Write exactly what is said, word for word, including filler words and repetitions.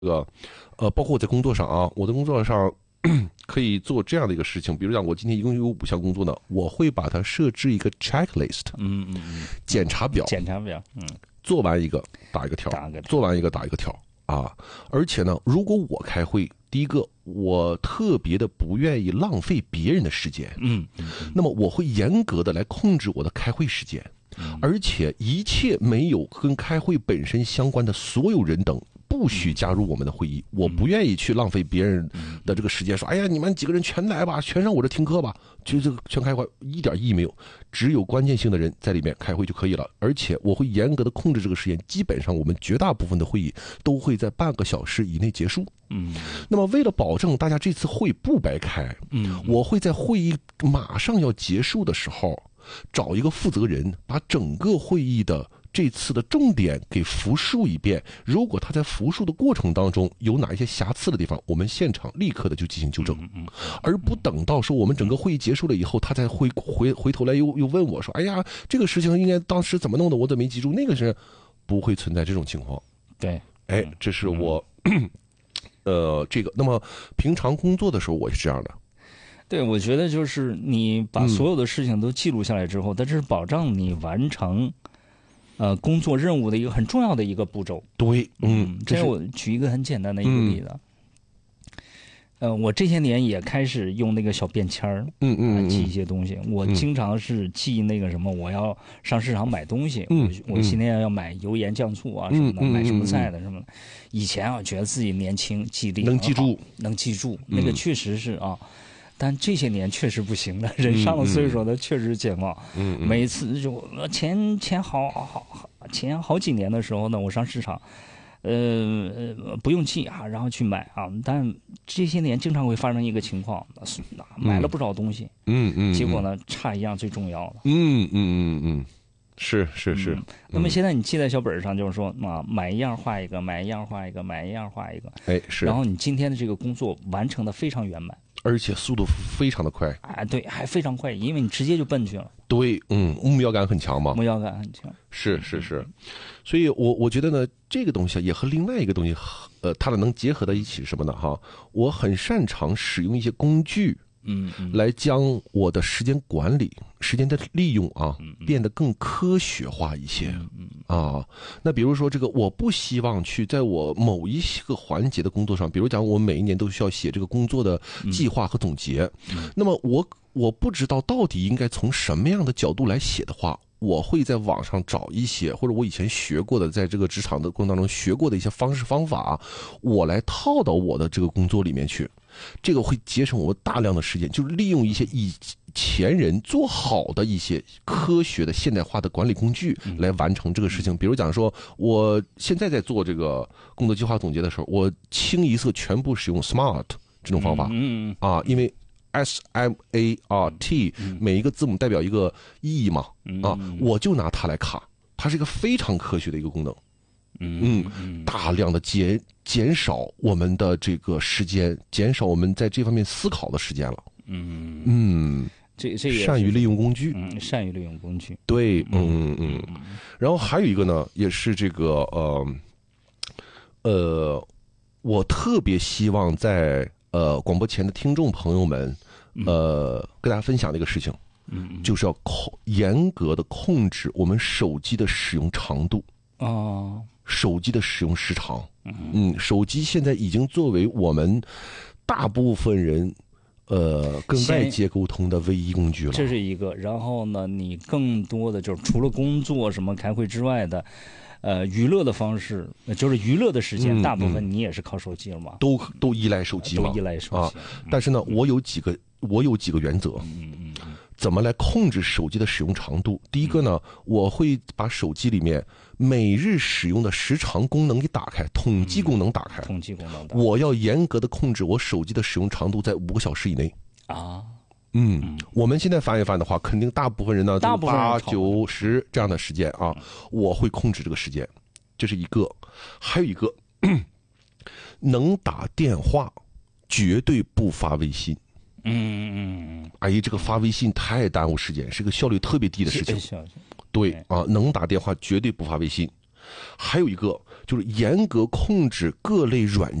这个，呃，包括我在工作上啊，我在工作上可以做这样的一个事情，比如讲，我今天一共有五项工作呢，我会把它设置一个 checklist， 嗯嗯嗯， 检查表， 检查表，嗯， 做完一个打一个条， 打个条做完一个打一个条啊。而且呢，如果我开会，第一个我特别的不愿意浪费别人的时间， 嗯嗯， 那么我会严格的来控制我的开会时间，而且一切没有跟开会本身相关的所有人等不许加入我们的会议，我不愿意去浪费别人的这个时间，说哎呀你们几个人全来吧，全上我这听课吧，就这个全开会一点意义没有，只有关键性的人在里面开会就可以了。而且我会严格的控制这个时间，基本上我们绝大部分的会议都会在半个小时以内结束。 嗯， 那么为了保证大家这次会不白开， 嗯， 我会在会议马上要结束的时候，找一个负责人把整个会议的这次的重点给复述一遍，如果他在复述的过程当中有哪一些瑕疵的地方，我们现场立刻的就进行纠正，而不等到说我们整个会议结束了以后，他再回回回头来又又问我说，哎呀，这个事情应该当时怎么弄的，我怎么没记住？那个是不会存在这种情况。 对， 哎，这是我，呃，这个。那么平常工作的时候，我是这样的。 对，我觉得就是你把所有的事情都记录下来之后，它这是保障你完成呃工作任务的一个很重要的一个步骤。 对，嗯， 这是我举一个很简单的一个例子。呃，我这些年也开始用那个小便签儿， 嗯嗯， 记一些东西。我经常是记那个什么，我要上市场买东西，我我今天要买油盐酱醋啊什么的，买什么菜的什么的。以前啊，觉得自己年轻，记忆力能记住， 能记住，那个确实是啊。但这些年确实不行了，人上了岁数的确实健忘。嗯，每次就前前好好前好几年的时候呢，我上市场。呃不用记啊，然后去买啊，但这些年经常会发生一个情况，买了不少东西， 嗯嗯， 结果呢差一样最重要的， 嗯嗯嗯嗯，是是是、嗯。 那么现在你记在小本上，就是说啊，买一样画一个，买一样画一个，买一样画一个， 哎是， 然后你今天的这个工作完成的非常圆满。 而且速度非常的快， 哎，对，还非常快，因为你直接就奔去了。 对，嗯，目标感很强嘛， 目标感很强， 是是是，所以我我觉得呢，这个东西也和另外一个东西，呃，它的能结合在一起是什么呢？哈，我很擅长使用一些工具。 嗯， 来将我的时间管理、时间的利用啊，变得更科学化一些啊。那比如说这个，我不希望去在我某一个环节的工作上，比如讲我每一年都需要写这个工作的计划和总结，那么我我不知道到底应该从什么样的角度来写的话，我会在网上找一些，或者我以前学过的，在这个职场的过程当中学过的一些方式方法，我来套到我的这个工作里面去。这个会节省我大量的时间，就是利用一些以前人做好的一些科学的现代化的管理工具来完成这个事情。比如讲说，我现在在做这个工作计划总结的时候，我清一色全部使用 SMART 这种方法， 嗯啊，因为 S M A R T 每一个字母代表一个意义嘛，啊，我就拿它来卡，它是一个非常科学的一个功能。嗯，大量的减减少我们的这个时间，减少我们在这方面思考的时间了。嗯嗯， 这这也善于利用工具， 嗯，善于利用工具， 对，嗯嗯嗯。然后还有一个呢，也是这个呃呃，我特别希望在呃广播前的听众朋友们，呃，跟大家分享的一个事情，嗯，就是要控严格的控制我们手机的使用长度。 哦。 手机的使用时长，嗯，手机现在已经作为我们大部分人，呃，跟外界沟通的唯一工具了。 这是一个，然后呢，你更多的就是除了工作什么开会之外的，呃，娱乐的方式，就是娱乐的时间， 嗯、 大部分你也是靠手机了嘛？ 都都依赖手机嘛？ 都依赖手机啊。但是呢，我有几个，我有几个原则。 嗯嗯嗯。 怎么来控制手机的使用长度？第一个呢，我会把手机里面每日使用的时长功能给打开，统计功能打开。 统计功能打开。 我要严格的控制我手机的使用长度在五个小时以内。 啊， 嗯，我们现在翻一翻的话，肯定大部分人呢， 大部分八九十这样的时间啊，我会控制这个时间，这是一个。还有一个，能打电话，绝对不发微信。 嗯嗯嗯， 哎呀，这个发微信太耽误时间，是个效率特别低的事情。对啊，能打电话绝对不发微信。还有一个就是严格控制各类软